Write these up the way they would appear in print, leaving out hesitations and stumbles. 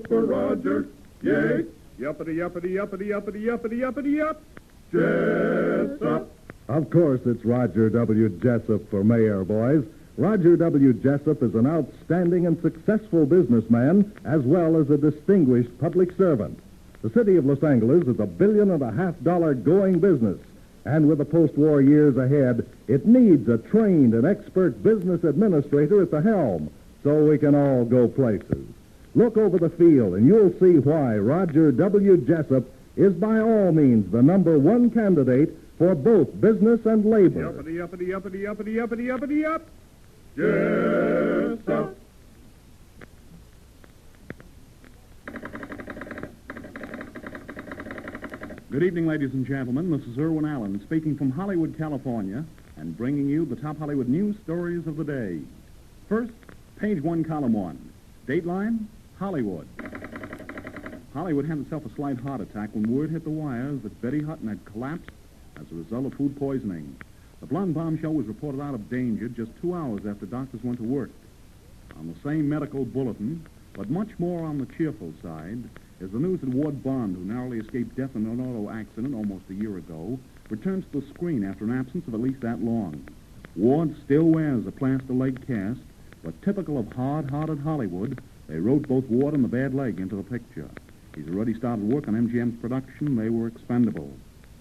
For Roger, yay! Yuppity, yuppity, yuppity, yuppity, yuppity, yuppity, yup! Jessup! Of course, it's Roger W. Jessup for mayor, boys. Roger W. Jessup is an outstanding and successful businessman as well as a distinguished public servant. The city of Los Angeles is $1.5 billion going business, and with the post-war years ahead, it needs a trained and expert business administrator at the helm so we can all go places. Look over the field, and you'll see why Roger W. Jessup is by all means the number one candidate for both business and labor. Yuppity, yuppity, yuppity, yuppity, yuppity, yuppity, yup! Jessup! Good evening, ladies and gentlemen. This is Irwin Allen speaking from Hollywood, California, and bringing you the top Hollywood news stories of the day. First, page 1, column 1. Dateline, Hollywood. Hollywood had itself a slight heart attack when word hit the wires that Betty Hutton had collapsed as a result of food poisoning. The blonde bombshell was reported out of danger just 2 hours after doctors went to work. On the same medical bulletin, but much more on the cheerful side, is the news that Ward Bond, who narrowly escaped death in an auto accident almost a year ago, returns to the screen after an absence of at least that long. Ward still wears a plaster leg cast, but typical of hard-hearted Hollywood, they wrote both Ward and the bad leg into the picture. He's already started work on MGM's production. They were expendable.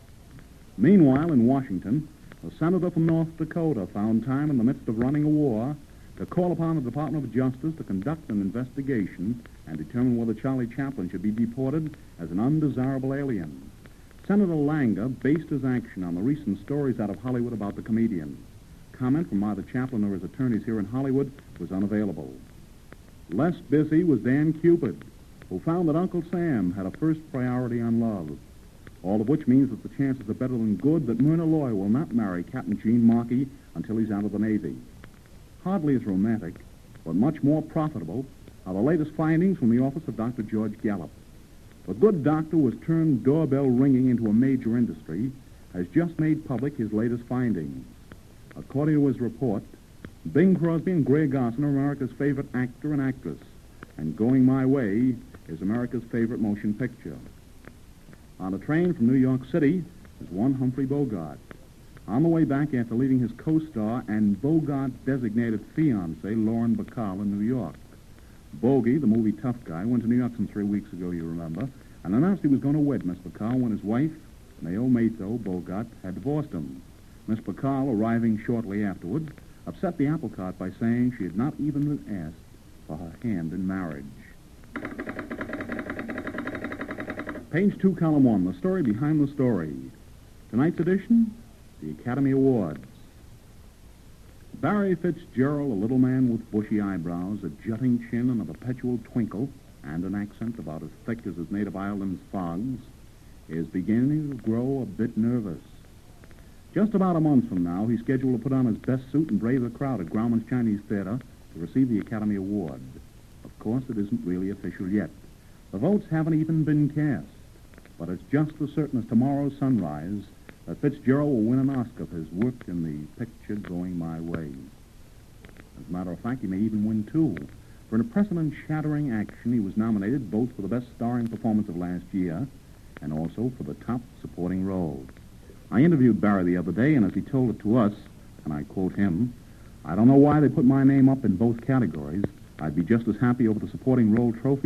Meanwhile, in Washington, a senator from North Dakota found time in the midst of running a war to call upon the Department of Justice to conduct an investigation and determine whether Charlie Chaplin should be deported as an undesirable alien. Senator Langer based his action on the recent stories out of Hollywood about the comedian. Comment from either Chaplin or his attorneys here in Hollywood was unavailable. Less busy was Dan Cupid, who found that Uncle Sam had a first priority on love. All of which means that the chances are better than good that Myrna Loy will not marry Captain Gene Markey until he's out of the Navy. Hardly as romantic, but much more profitable, are the latest findings from the office of Dr. George Gallup. The good doctor who has turned doorbell ringing into a major industry has just made public his latest findings. According to his report, Bing Crosby and Grey Garson are America's favorite actor and actress, and Going My Way is America's favorite motion picture. On a train from New York City is one Humphrey Bogart. On the way back after leaving his co-star and Bogart-designated fiancée, Lauren Bacall, in New York. Bogey, the movie tough guy, went to New York some 3 weeks ago, you remember, and announced he was going to wed Miss Bacall when his wife, Mayo Mato Bogart, had divorced him. Miss Bacall, arriving shortly afterward, upset the apple cart by saying she had not even been asked for her hand in marriage. Page 2, column 1, the story behind the story. Tonight's edition, the Academy Awards. Barry Fitzgerald, a little man with bushy eyebrows, a jutting chin and a perpetual twinkle, and an accent about as thick as his native island's fogs, is beginning to grow a bit nervous. Just about a month from now, he's scheduled to put on his best suit and brave the crowd at Grauman's Chinese Theater to receive the Academy Award. Of course, it isn't really official yet. The votes haven't even been cast. But it's just as certain as tomorrow's sunrise that Fitzgerald will win an Oscar for his work in the picture Going My Way. As a matter of fact, he may even win 2. For an precedent-shattering action, he was nominated both for the best starring performance of last year and also for the top supporting role. I interviewed Barry the other day, and as he told it to us, and I quote him, "I don't know why they put my name up in both categories. I'd be just as happy over the supporting role trophy